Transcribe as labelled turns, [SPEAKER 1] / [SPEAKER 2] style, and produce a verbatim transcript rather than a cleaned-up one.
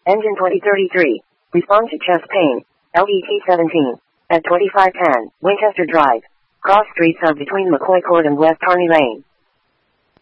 [SPEAKER 1] Engine twenty thirty-three. Respond to chest pain. L E T seventeen. At twenty-five ten, Winchester Drive. Cross streets of between McCoy Court and West Harney Lane.